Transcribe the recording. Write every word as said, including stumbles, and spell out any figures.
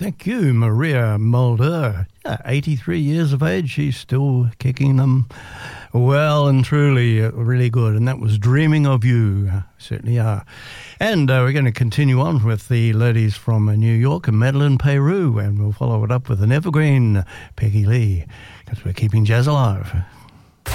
Thank you, Maria Mulder. Yeah, eighty-three years of age. She's still kicking them well and truly, uh, really good. And that was Dreaming of You. Uh, certainly are. And uh, we're going to continue on with the ladies from uh, New York and Madeline Peru. And we'll follow it up with an evergreen, Peggy Lee, because we're keeping jazz alive.